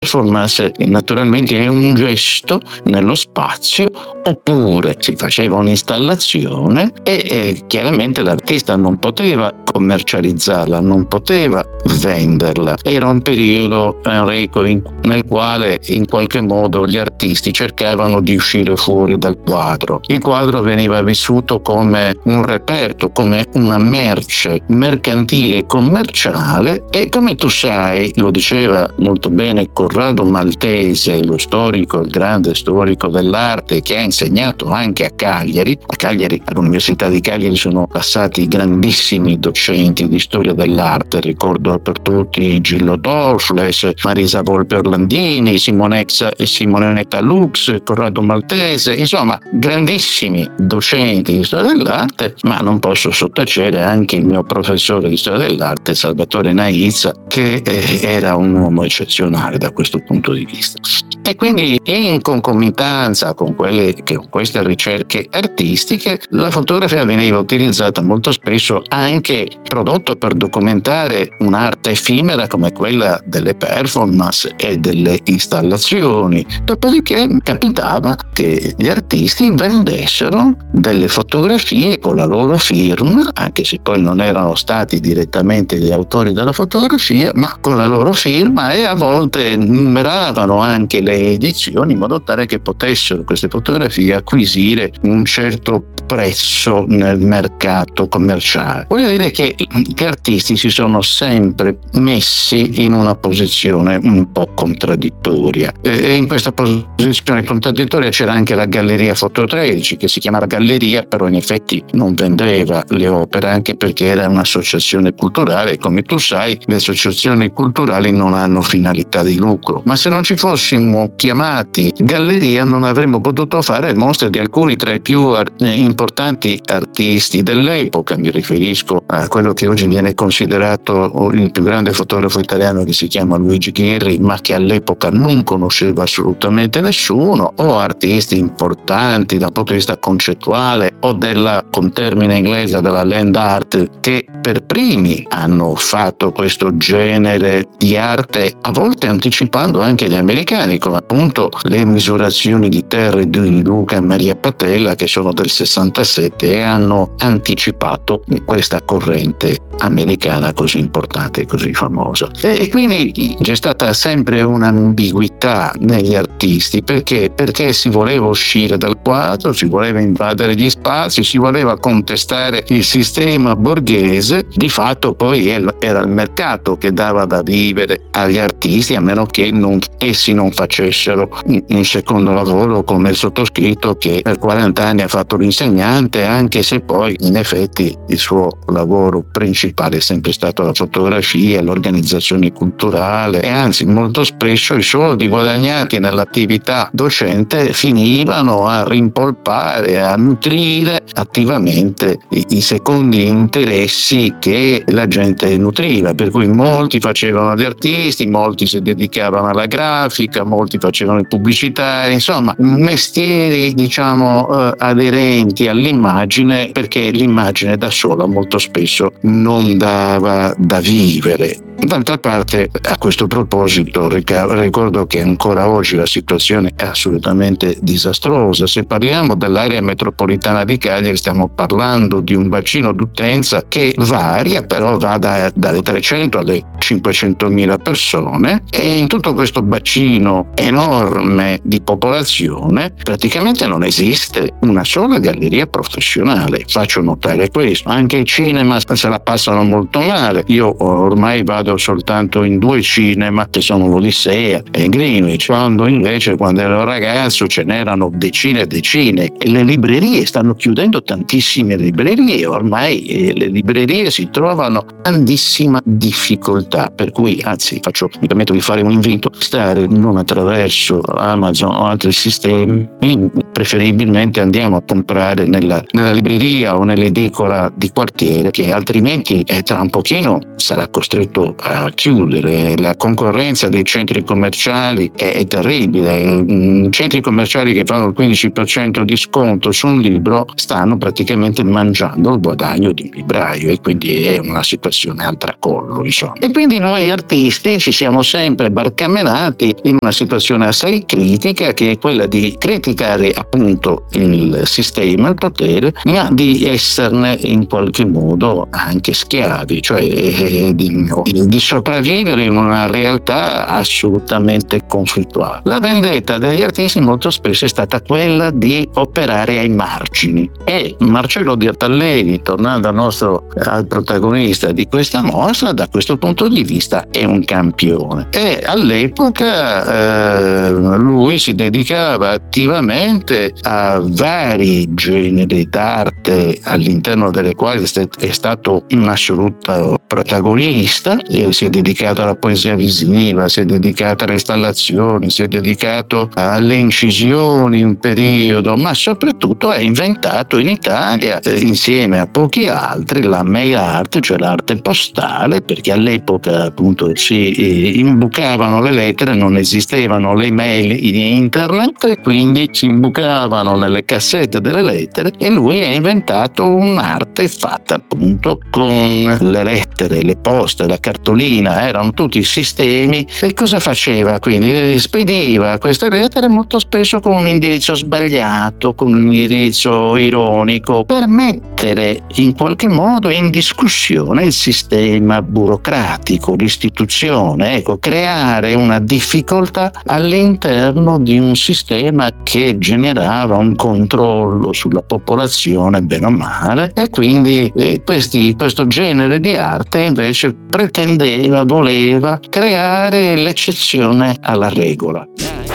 performance naturalmente è un gesto nello spazio, oppure si faceva un'installazione e chiaramente l'artista non poteva commercializzarla, non poteva venderla. Era un periodo, Enrico, nel quale in qualche modo gli artisti cercavano di uscire fuori dal quadro. Il quadro veniva vissuto come un reperto, come una merce mercantile e commerciale, e come tu sai, lo diceva molto bene Corrado Maltese, lo storico, il grande storico dell'arte, che ha insegnato anche a Cagliari. A Cagliari, all'Università di Cagliari, sono passati grandissimi docenti di storia dell'arte, ricordo per tutti Gillo Dorfles, Marisa Volpe Orlandini, Simonetta Lux, Corrado Maltese, insomma grandissimi docenti di storia dell'arte, ma non posso sottacere anche il mio professore di storia dell'arte, Salvatore Naizza, che era un uomo eccezionale da questo punto di vista. E quindi in concomitanza con queste ricerche artistiche, la fotografia veniva utilizzata molto spesso anche prodotto per documentare un'arte effimera come quella delle performance e delle installazioni. Dopodiché capitava che gli artisti vendessero delle fotografie con la loro firma, anche se poi non erano stati direttamente gli autori della fotografia, ma con la loro firma, e a volte numeravano anche le edizioni in modo tale che potessero queste fotografie acquisire un certo prezzo nel mercato commerciale. Voglio dire che gli artisti si sono sempre messi in una posizione un po' contraddittoria, e in questa posizione contraddittoria c'era anche la Galleria Foto 13, che si chiamava Galleria, però in effetti non vendeva le opere, anche perché era un'associazione culturale. Come tu sai, le associazioni culturali non hanno finalità di lucro, ma se non ci fossimo chiamati Galleria non avremmo potuto fare mostre di alcuni tra i più importanti artisti dell'epoca. Mi riferisco a quello che oggi viene considerato il più grande fotografo italiano, che si chiama Luigi Ghirri, ma che all'epoca non conosceva assolutamente nessuno, o artisti importanti dal punto di vista concettuale o con termine inglese, della land art, che per primi hanno fatto questo genere di arte, a volte anticipando anche gli americani, come appunto le misurazioni di terre di Luca e Maria Patella, che sono del 67 e hanno anticipato questa corrente americana così importante e così famosa. E quindi c'è stata sempre un'ambiguità negli artisti, perché si voleva uscire dal quadro, si voleva invadere gli spazi, si voleva contestare il sistema borghese. Di fatto poi era il mercato che dava da vivere agli artisti, a meno che essi non facessero un secondo lavoro come il sottoscritto, che per 40 anni ha fatto l'insegnante, anche se poi in effetti il suo lavoro principale è sempre stato la fotografia, l'organizzazione culturale, e anzi molto spesso i soldi guadagnati nell'attività docente finivano a rimpolpare, a nutrire attivamente i secondi interessi che la gente nutriva, per cui molti facevano gli artisti, molti si dedicavano alla grafica, molti facevano i pubblicitari, insomma mestieri aderenti all'immagine, perché l'immagine da sola molto spesso non dava da vivere. D'altra parte, a questo proposito, ricordo che ancora oggi la situazione è assolutamente disastrosa. Se parliamo dell'area metropolitana di Cagliari, stiamo parlando di un bacino d'utenza che varia, però va dalle 300 alle 500.000 persone, e in tutto questo bacino enorme di popolazione praticamente non esiste una sola galleria professionale. Faccio notare questo. Anche i cinema se la passano molto male. Io ormai vado soltanto in 2 cinema, che sono l'Odissea e Greenwich, quando ero ragazzo ce n'erano decine e decine, e le librerie stanno chiudendo, tantissime librerie ormai, le librerie si trovano grandissima difficoltà, per cui anzi mi permetto di fare un invito: stare non attraverso Amazon o altri sistemi preferibilmente andiamo a comprare nella libreria o nell'edicola di quartiere, che altrimenti tra un pochino sarà costretto a chiudere. La concorrenza dei centri commerciali è terribile. Centri commerciali che fanno il 15% di sconto su un libro stanno praticamente mangiando il guadagno di un libraio, e quindi è una situazione al tracollo, insomma. E quindi noi artisti ci siamo sempre barcamenati in una situazione assai critica, che è quella di criticare appunto il sistema, il potere, ma di esserne in qualche modo anche schiavi, cioè di sopravvivere in una realtà assolutamente conflittuale. La vendetta degli artisti molto spesso è stata quella di operare ai margini, e Marcello Diatallevi, tornando al protagonista di questa mostra, da questo punto di vista è un campione. E all'epoca lui si dedicava attivamente a vari generi d'arte, all'interno delle quali è stato un assoluto protagonista. Si è dedicato alla poesia visiva, si è dedicato alle installazioni, si è dedicato alle incisioni un periodo, ma soprattutto ha inventato in Italia, insieme a pochi altri, la mail art, cioè l'arte postale, perché all'epoca appunto si imbucavano le lettere, non esistevano le mail in internet, e quindi si imbucavano nelle cassette delle lettere, e lui ha inventato un'arte fatta appunto con le lettere, le poste, la cartolina, erano tutti sistemi. E cosa faceva? Quindi spediva queste lettere molto spesso con un indirizzo sbagliato, con un indirizzo ironico, per mettere in qualche modo in discussione il sistema burocratico, l'istituzione, ecco, creare una difficoltà all'interno di un sistema che generava un controllo sulla popolazione, bene o male, e quindi questo genere di arte invece voleva creare l'eccezione alla regola.